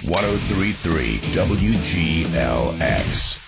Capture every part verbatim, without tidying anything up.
one oh three point three W G L X.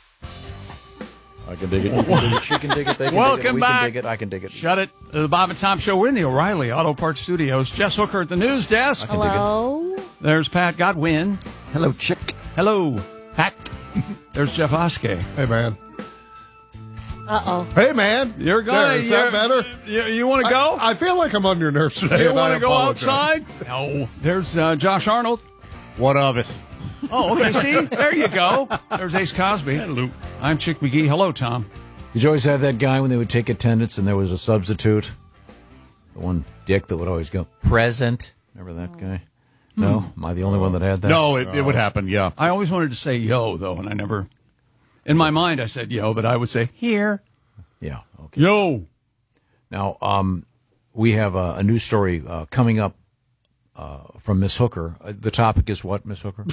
I can dig it. You can dig it. She can dig it. They can Welcome dig it. We back. can dig it. I can dig it. Shut it. The Bob and Tom Show. We're in the O'Reilly Auto Parts Studios. Jess Hooker at the news desk. I can dig it. Hello. There's Pat Godwin. Hello, chick. Hello, Pat. There's Jeff Oskey. Hey, man. Uh-oh. Hey, man. You're going. There, is that better? You, you want to go? I, I feel like I'm on your nerves today. you and I want to go apologize. outside? No. There's uh, Josh Arnold. What of it? Oh, okay. See? There you go. There's Ace Cosby. Hello. I'm Chick McGee. Hello, Tom. Did you always have that guy when they would take attendance and there was a substitute? The one dick that would always go, present. Remember that guy? No? Am I the only one that had that? No, it, it would happen, yeah. I always wanted to say yo, though, and I never. In my mind, I said yo, but I would say here. Yeah, okay. Yo. Now, um, we have a, a news story uh, coming up uh, from Miss Hooker. Uh, the topic is what, Miss Hooker?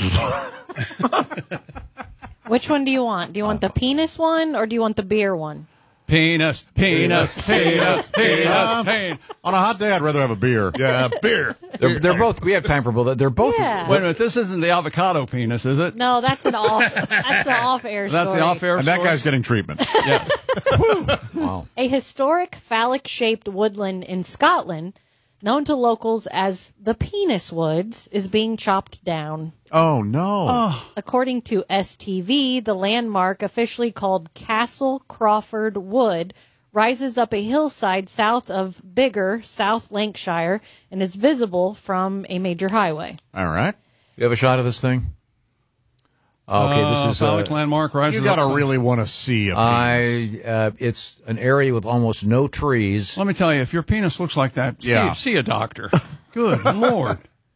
Which one do you want? Do you want the penis one or do you want the beer one? Penis, penis, penis, penis, penis. On a hot day, I'd rather have a beer. Yeah, beer. They're, they're both. We have time for both. They're both. Yeah. Wait a minute, this isn't the avocado penis, is it? No, that's an off. That's the off-air story. That's the off-air And that story? guy's getting treatment. Yeah. Wow. A historic phallic-shaped woodland in Scotland, known to locals as the Penis Woods, is being chopped down. Oh, no. According to S T V, the landmark, officially called Castle Crawford Wood, rises up a hillside south of Biggar, South Lancashire, and is visible from a major highway. All right. You have a shot of this thing? Oh, okay, this is. phallic Uh, landmark rises You got to up- really want to see a penis. I. Uh, it's an area with almost no trees. Let me tell you, if your penis looks like that, Yeah. see, see a doctor. Good Lord.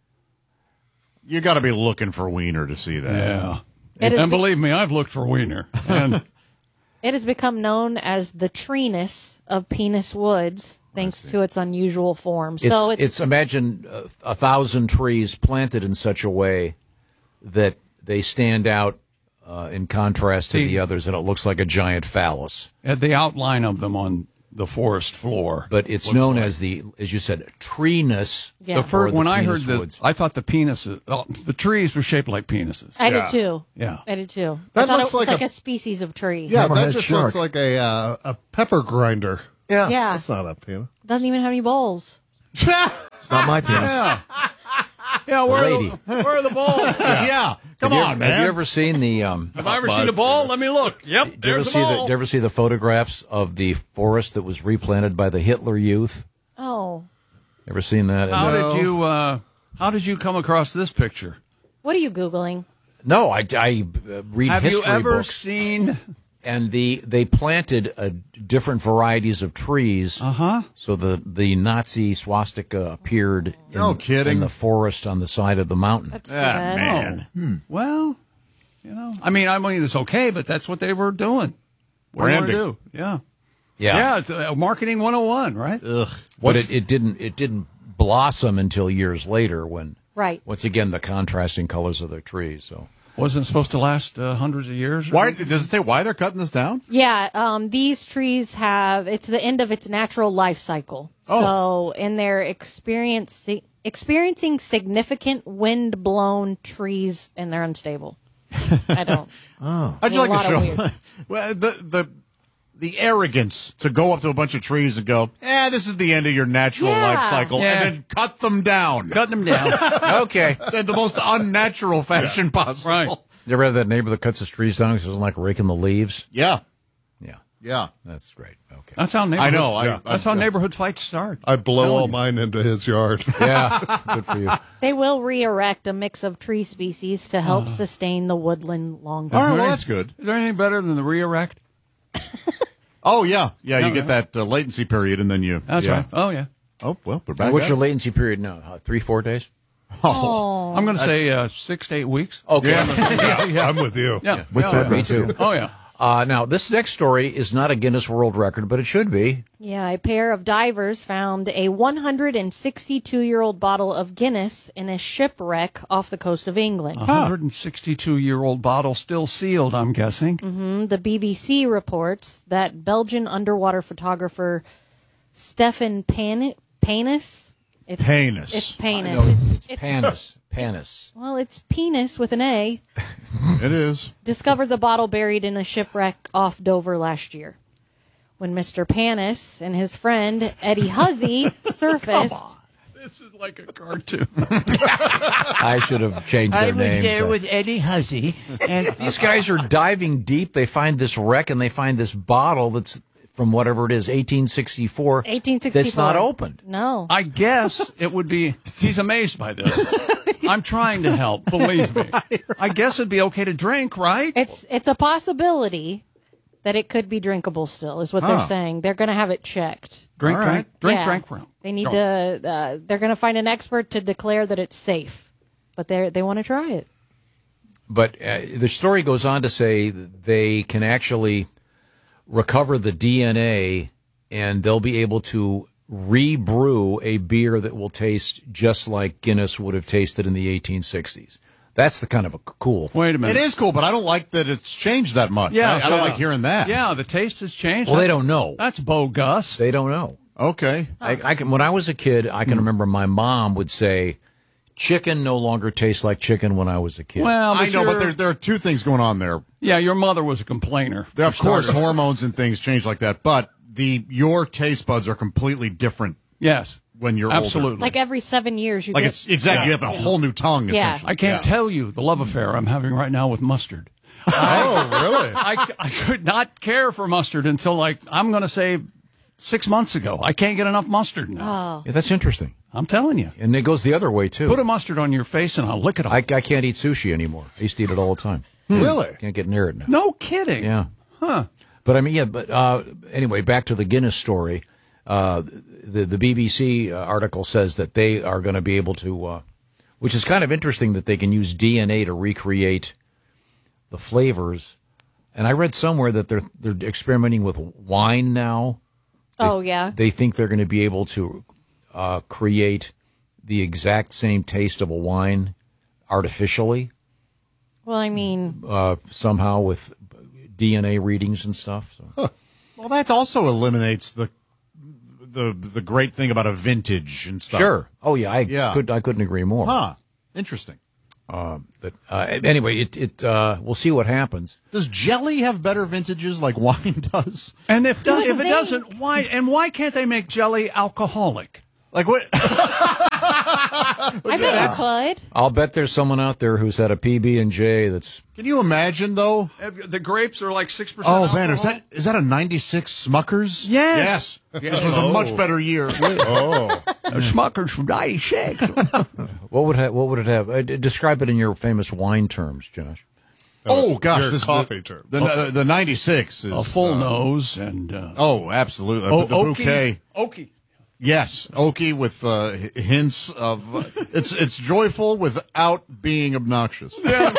You got to be looking for wiener to see that. Yeah. It is And be- believe me, I've looked for wiener. And It has become known as the treeness of Penis Woods, thanks to its unusual form. It's, so it's, it's, imagine a, a thousand trees planted in such a way that they stand out uh, in contrast to See- the others, and it looks like a giant phallus. at the outline of them on the forest floor. But it's looks known like- as the, as you said, treeness. Yeah. The or first, the when I heard penis the, woods. I thought the penises, oh, the trees were shaped like penises. I Yeah. did too. Yeah. I did too. That I thought looks it was like like a- a, species of tree. Yeah, that Hammerhead just shark. looks like a uh, a pepper grinder. Yeah. Yeah. That's not a penis. Doesn't even have any balls. It's not my penis. Yeah. Yeah, where, Lady. Are the, where are the balls? Yeah. Come Have you- on, man. Have you ever seen the? Um, Have I ever seen a ball? Let me look. Yep, did you ever there's a see the? ball. Did you ever see the photographs of the forest that was replanted by the Hitler Youth? Oh. Ever seen that? How No. did you? Uh, how did you come across this picture? What are you Googling? No, I, I uh, read Have history you ever books, seen? and the they planted uh, different varieties of trees. Uh huh. So the, the Nazi swastika appeared in, No kidding. in the forest on the side of the mountain. That's Ah, sad. man. Oh. Well, you know, I mean, I mean, it's okay, but that's what they were doing. What do you wanna Branding. do? Yeah. Yeah, Yeah, it's uh, marketing one oh one, right? but it, it didn't it didn't blossom until years later when Right. once again the contrasting colors of the trees. So Wasn't supposed to last uh, hundreds of years. or Why something? does it say why they're cutting this down? Yeah, um, these trees have, it's the end of its natural life cycle. Oh. So, and they're experiencing, experiencing significant wind-blown trees, and they're unstable. I don't. How'd A you like lot to of show weird. well, the the the arrogance to go up to a bunch of trees and go, eh, this is the end of your natural Yeah. life cycle, Yeah. and then cut them down Cutting them down. okay, in the most unnatural fashion possible. Right. you ever have that neighbor that cuts his trees down because he doesn't like raking the leaves? Yeah. Yeah, Yeah. that's great. Okay, That's how neighborhood. I know, I- yeah. I- that's how yeah. neighborhood fights start. I blow Telling all you. mine into his yard. yeah, good for you. They will re-erect a mix of tree species to help sustain the woodland longer. All right, Is there well, any- that's good. Is there anything better than the re-erect? Oh, yeah. Yeah, you No, get no. that uh, latency period, and then you. That's yeah. right. Oh yeah. Oh, well, we're back. What's at your it. latency period now? Uh, three, four days? Oh. I'm going to say uh, six to eight weeks. Okay. yeah, yeah, I'm with you. Yeah. With yeah, that, yeah. Me too. Oh yeah. Uh, now, this next story is not a Guinness World Record, but it should be. Yeah, a pair of divers found a one hundred sixty-two-year-old bottle of Guinness in a shipwreck off the coast of England. A one hundred sixty-two-year-old bottle, still sealed, I'm guessing. Mm, The B B C reports that Belgian underwater photographer Stefan Pan- Panis It's Penis. It's I penis. know, It's, it's, it's panis. Panis. well, it's penis with an A. It is. Discovered the bottle buried in a shipwreck off Dover last year. When Mister Panis and his friend Eddie Huzzy surfaced. This is like a cartoon. I should have changed their names. Eddie Huzzy, and These guys are diving deep. They find this wreck and they find this bottle that's from whatever it is, eighteen sixty-four. eighteen sixty-four. That's not opened. No. I guess it would be. He's amazed by this. I'm trying to help. Believe me. I guess it'd be okay to drink, right? It's it's a possibility that it could be drinkable still, is what Huh. they're saying. They're going to have it checked. Drink, All drink, right. drink, Yeah. drink. Round. They need Go. to. Uh, they're going to find an expert to declare that it's safe, but they they want to try it. But uh, the story goes on to say that they can actually recover the D N A and they'll be able to re-brew a beer that will taste just like Guinness would have tasted in the eighteen sixties. That's the kind of a cool thing. Wait a minute. It is cool, but I don't like that it's changed that much. Yeah, I, I so- don't like hearing that. Yeah, the taste has changed. Well, they don't know. That's bogus. They don't know. Okay. I, I can, when I was a kid, I can remember my mom would say, chicken no longer tastes like chicken when I was a kid. Well, I know, but you're- there, there are two things going on there. yeah, your mother was a complainer. There, of for course, starters. hormones and things change like that, but the your taste buds are completely different Yes, when you're older. absolutely. Like every seven years, you Like get. it's exactly, you have a whole new tongue. Yeah. Essentially. I can't tell you the love affair I'm having right now with mustard. Oh, really? I, I could not care for mustard until like I'm going to say six months ago. I can't get enough mustard now. Yeah, that's interesting. I'm telling you. And it goes the other way, too. Put a mustard on your face and I'll lick it off. I, I can't eat sushi anymore. I used to eat it all the time. Really? Can't get near it now. no kidding. Yeah. Huh. But I mean, yeah, but uh, anyway, back to the Guinness story. Uh, the, the B B C uh, article says that they are going to be able to, uh, which is kind of interesting that they can use D N A to recreate the flavors. And I read somewhere that they're they're experimenting with wine now. oh yeah. They think they're going to be able to uh, create the exact same taste of a wine artificially, Well, I mean, uh, somehow with D N A readings and stuff. So. Well, that also eliminates the the the great thing about a vintage and stuff. Sure. Oh yeah, I Yeah. could I couldn't agree more. Huh. Interesting. But uh, anyway, it it uh, we'll see what happens. Does jelly have better vintages like wine does? And if do, Good if it thing. doesn't, why and why can't they make jelly alcoholic? Like what? I bet you could. I'll bet there's someone out there who's had a P B and J that's Can you imagine though? The grapes are like six percent. Oh man, is that is that a ninety-six Smuckers? Yes. Yes. This was a much better year. Oh. Smuckers from ninety-six? what would ha- what would it have? Uh, d- describe it in your famous wine terms, Josh. Oh gosh, Your this coffee the, term. The, the, the ninety-six is A full uh, nose and uh, Oh, absolutely. oh, the oaky, bouquet. oaky. Yes, oaky with uh, h- hints of uh, it's it's joyful without being obnoxious.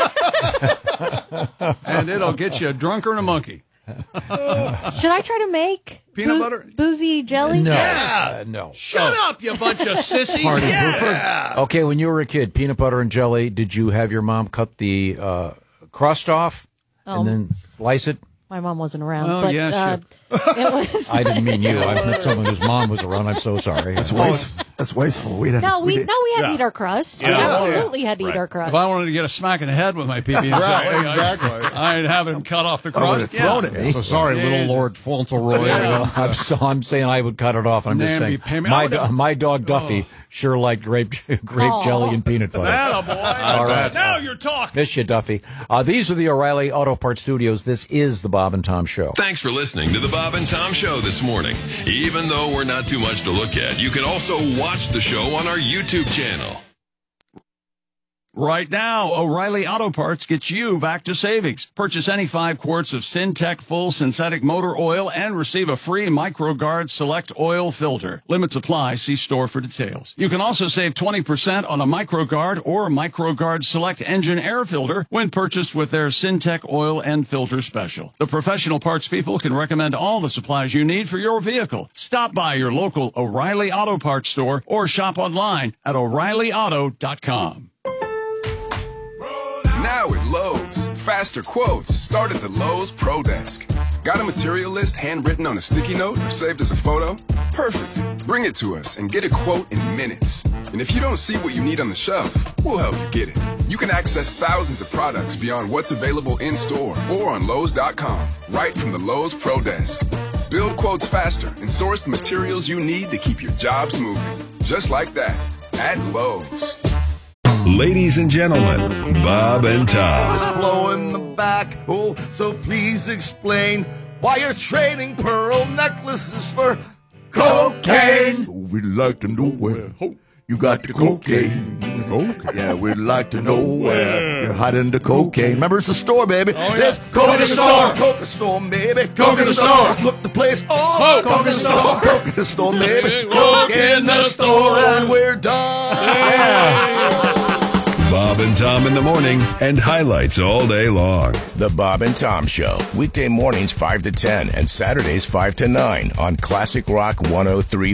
And it'll get you drunker than a monkey. Should I try to make Peanut butter? boozy jelly? No, uh, no. Shut up, you bunch of sissies! Yeah. Okay, when you were a kid, peanut butter and jelly. Did you have your mom cut the uh, crust off Oh. and then slice it? My mom wasn't around. Oh, but, yeah, uh, it was. I didn't mean you. I meant someone whose mom was around. I'm so sorry. That's wasteful. That's wasteful. We didn't. No, we, didn't- no, we had to Yeah. eat our crust. We Yeah. absolutely had to eat our crust. If I wanted to get a smack in the head with my P B and J, Right, exactly. I'd have him cut off the I would crust. have thrown yeah. it at me. So sorry, little Lord Fauntleroy. Yeah. I'm, so, I'm saying I would cut it off. I'm just Namby saying pammy. my Oh, no. do- my dog Duffy sure liked grape grape Aw. jelly and peanut butter. Attaboy. All right. Now you're talking. Miss you, Duffy. Uh, these are the O'Reilly Auto Parts Studios. This is the Bob and Tom Show. Thanks for listening to the Bob and Tom Show this morning. Even though we're not too much to look at, you can also watch the show on our YouTube channel. Right now, O'Reilly Auto Parts gets you back to savings. Purchase any five quarts of Syntec full synthetic motor oil and receive a free MicroGuard Select oil filter. Limits apply. See store for details. You can also save twenty percent on a MicroGuard or MicroGuard Select engine air filter when purchased with their Syntec oil and filter special. The professional parts people can recommend all the supplies you need for your vehicle. Stop by your local O'Reilly Auto Parts store or shop online at O'Reilly Auto dot com. Now at Lowe's, faster quotes start at the Lowe's Pro Desk. Got a material list handwritten on a sticky note or saved as a photo? Perfect. Bring it to us and get a quote in minutes. And if you don't see what you need on the shelf, we'll help you get it. You can access thousands of products beyond what's available in-store or on Lowe's dot com, right from the Lowe's Pro Desk. Build quotes faster and source the materials you need to keep your jobs moving. Just like that, at Lowe's. Ladies and gentlemen, Bob and Tom. It's blowing the back, oh, so please explain why you're trading pearl necklaces for cocaine. So we'd like to know where you got the cocaine. Okay. Yeah, we'd like to know where you're hiding the cocaine. Remember, it's the store, baby. Oh, yeah. It's Coke in the store. Coke in the store, baby. Coke in the store. Put the place on. Coke in the store. Coke in the store, baby. Coke in the store. And we're done. Yeah. Bob and Tom in the morning and highlights all day long. The Bob and Tom Show, weekday mornings five to ten and Saturdays five to nine on Classic Rock one oh three.